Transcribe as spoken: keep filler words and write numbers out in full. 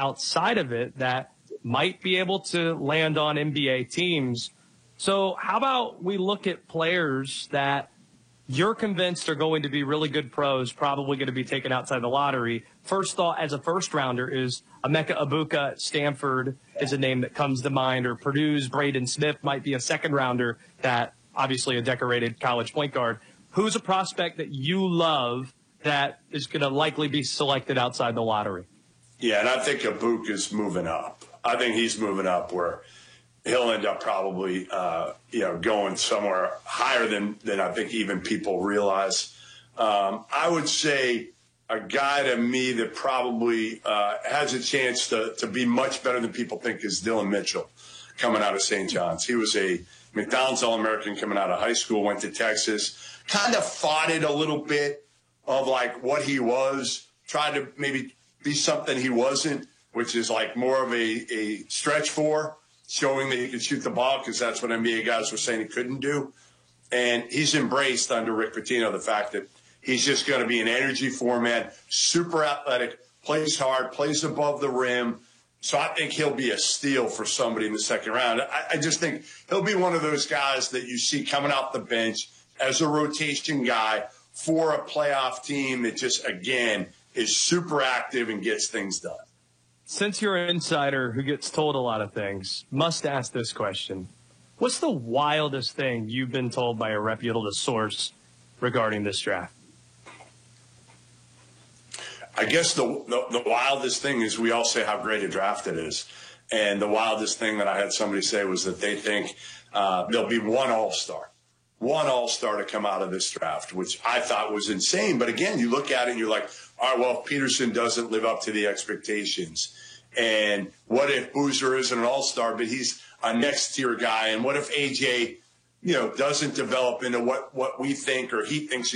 outside of it that might be able to land on N B A teams. So how about we look at players that you're convinced are going to be really good pros, probably going to be taken outside the lottery. First thought as a first rounder is Emeka Ibuka at Stanford is a name that comes to mind, or Purdue's Braden Smith might be a second rounder, that obviously a decorated college point guard. Who's a prospect that you love that is going to likely be selected outside the lottery? Yeah, and I think Ibuka's moving up. I think he's moving up where he'll end up probably, uh, you know, going somewhere higher than, than I think even people realize. Um, I would say a guy to me that probably uh, has a chance to, to be much better than people think is Dylan Mitchell coming out of Saint John's. He was a McDonald's All-American coming out of high school, went to Texas, kind of fought it a little bit of like what he was, tried to maybe be something he wasn't, which is like more of a, a stretch four, showing that he could shoot the ball, because that's what N B A guys were saying he couldn't do. And he's embraced under Rick Pitino the fact that he's just going to be an energy format, super athletic, plays hard, plays above the rim. So I think he'll be a steal for somebody in the second round. I, I just think he'll be one of those guys that you see coming off the bench as a rotation guy for a playoff team that just, again, is super active and gets things done. Since you're an insider who gets told a lot of things, must ask this question. What's the wildest thing you've been told by a reputable source regarding this draft? I guess the, the the wildest thing is we all say how great a draft it is. And the wildest thing that I had somebody say was that they think uh, there'll be one all-star, one all-star to come out of this draft, which I thought was insane. But again, you look at it and you're like, all right, well, if Peterson doesn't live up to the expectations, and what if Boozer isn't an all-star, but he's a next-tier guy, and what if A J, you know, doesn't develop into what, what we think or he thinks